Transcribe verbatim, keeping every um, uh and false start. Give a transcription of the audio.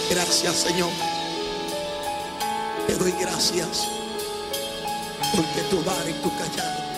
Gracias, Señor. Te doy gracias porque tu vara y tu callado